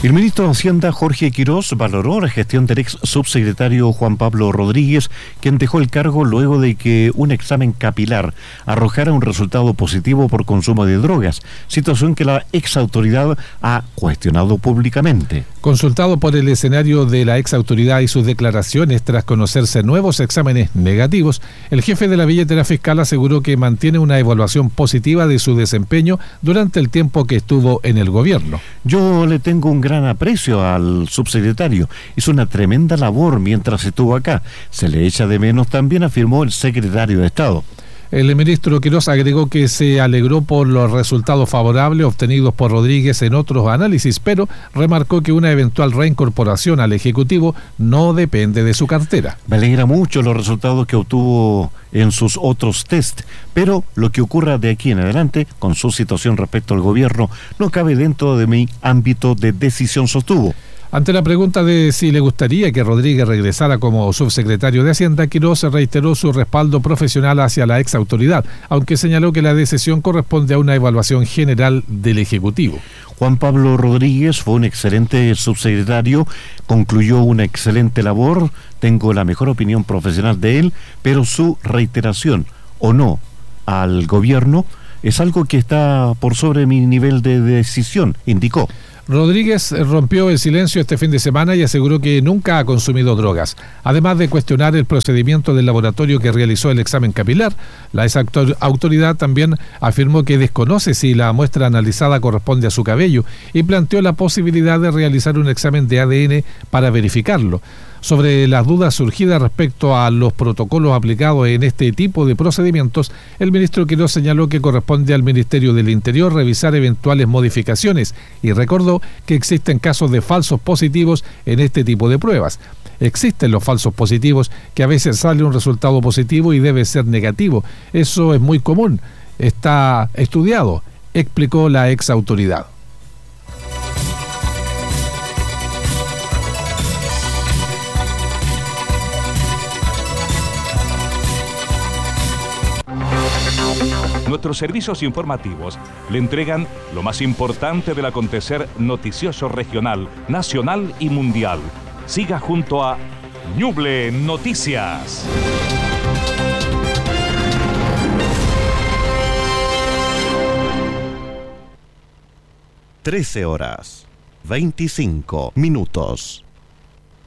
El ministro de Hacienda, Jorge Quirós, valoró la gestión del ex subsecretario Juan Pablo Rodríguez, quien dejó el cargo luego de que un examen capilar arrojara un resultado positivo por consumo de drogas, situación que la ex autoridad ha cuestionado públicamente. Consultado por el escenario de la ex autoridad y sus declaraciones tras conocerse nuevos exámenes negativos, el jefe de la billetera fiscal aseguró que mantiene una evaluación positiva de su desempeño durante el tiempo que estuvo en el gobierno. Yo le tengo un gran aprecio al subsecretario. Hizo una tremenda labor mientras estuvo acá. Se le echa de menos también, afirmó el secretario de Estado. El ministro Quirós agregó que se alegró por los resultados favorables obtenidos por Rodríguez en otros análisis, pero remarcó que una eventual reincorporación al Ejecutivo no depende de su cartera. Me alegra mucho los resultados que obtuvo en sus otros test, pero lo que ocurra de aquí en adelante con su situación respecto al gobierno no cabe dentro de mi ámbito de decisión, sostuvo. Ante la pregunta de si le gustaría que Rodríguez regresara como subsecretario de Hacienda, Quirós reiteró su respaldo profesional hacia la ex autoridad, aunque señaló que la decisión corresponde a una evaluación general del Ejecutivo. Juan Pablo Rodríguez fue un excelente subsecretario, concluyó una excelente labor, tengo la mejor opinión profesional de él, pero su reiteración o no al gobierno es algo que está por sobre mi nivel de decisión, indicó. Rodríguez rompió el silencio este fin de semana y aseguró que nunca ha consumido drogas. Además de cuestionar el procedimiento del laboratorio que realizó el examen capilar, la ex autoridad también afirmó que desconoce si la muestra analizada corresponde a su cabello y planteó la posibilidad de realizar un examen de ADN para verificarlo. Sobre las dudas surgidas respecto a los protocolos aplicados en este tipo de procedimientos, el ministro Quirós señaló que corresponde al Ministerio del Interior revisar eventuales modificaciones y recordó que existen casos de falsos positivos en este tipo de pruebas. Existen los falsos positivos, que a veces sale un resultado positivo y debe ser negativo. Eso es muy común, está estudiado, explicó la ex autoridad. Nuestros servicios informativos le entregan lo más importante del acontecer noticioso regional, nacional y mundial. Siga junto a Ñuble Noticias. 13:25.